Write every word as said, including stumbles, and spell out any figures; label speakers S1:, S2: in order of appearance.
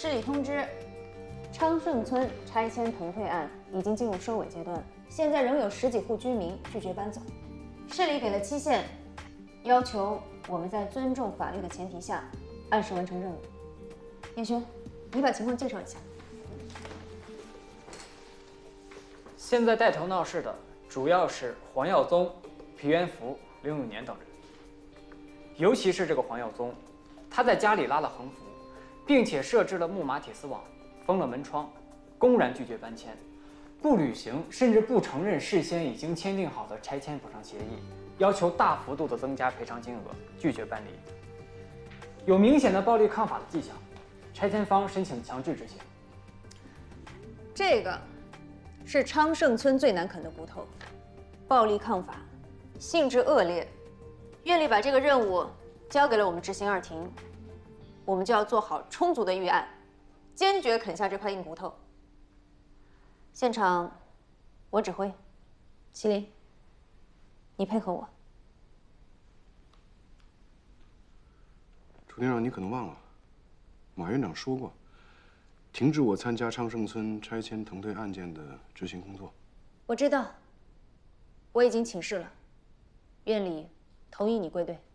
S1: 市里通知，昌盛村拆迁腾退案已经进入收尾阶段，现在仍有十几户居民拒绝搬走。市里给了期限，要求我们在尊重法律的前提下，按时完成任务。叶轩，你把情况介绍一下。
S2: 现在带头闹事的主要是黄耀宗、皮元福、刘永年等人，尤其是这个黄耀宗，他在家里拉了横幅，并且设置了木马铁丝网，封了门窗，公然拒绝搬迁，不履行甚至不承认事先已经签订好的拆迁补偿协议，要求大幅度的增加赔偿金额，拒绝搬离，有明显的暴力抗法的迹象，拆迁方申请强制执行。
S1: 这个是昌盛村最难啃的骨头，暴力抗法，性质恶劣。院里把这个任务交给了我们执行二庭，我们就要做好充足的预案，坚决啃下这块硬骨头。现场我指挥，麒麟，你配合我。
S3: 楚厅长，你可能忘了，马院长说过，停止我参加昌盛村拆迁腾退案件的执行工作。
S1: 我知道，我已经请示了，院里同意你归队。